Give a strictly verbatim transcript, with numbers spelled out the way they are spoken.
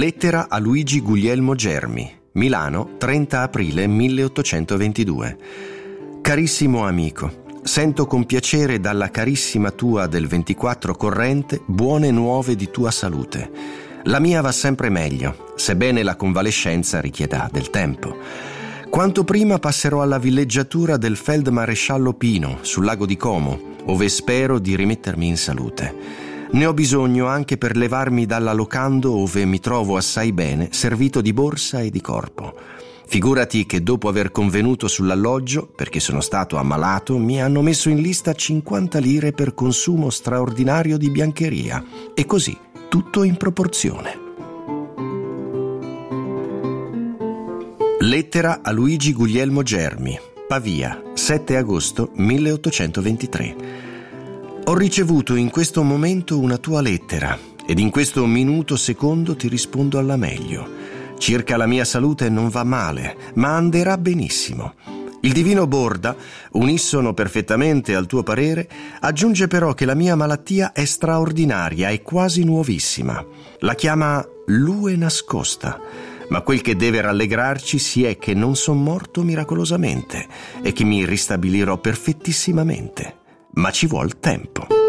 Lettera a Luigi Guglielmo Germi, Milano, trenta aprile milleottocentoventidue. Carissimo amico, sento con piacere dalla carissima tua del ventiquattro corrente buone nuove di tua salute. La mia va sempre meglio, sebbene la convalescenza richieda del tempo. Quanto prima passerò alla villeggiatura del feldmaresciallo Pino, sul lago di Como, ove spero di rimettermi in salute. Ne ho bisogno anche per levarmi dalla locando ove mi trovo assai bene, servito di borsa e di corpo. Figurati che dopo aver convenuto sull'alloggio, perché sono stato ammalato, mi hanno messo in lista cinquanta lire per consumo straordinario di biancheria. E così, tutto in proporzione. Lettera a Luigi Guglielmo Germi, Pavia, sette agosto milleottocentoventitré. Ho ricevuto in questo momento una tua lettera ed in questo minuto secondo ti rispondo alla meglio. Circa la mia salute non va male, ma anderà benissimo. Il divino Borda, unisono perfettamente al tuo parere, aggiunge però che la mia malattia è straordinaria e quasi nuovissima. La chiama lue nascosta, ma quel che deve rallegrarci si è che non son morto miracolosamente e che mi ristabilirò perfettissimamente. Ma ci vuol tempo.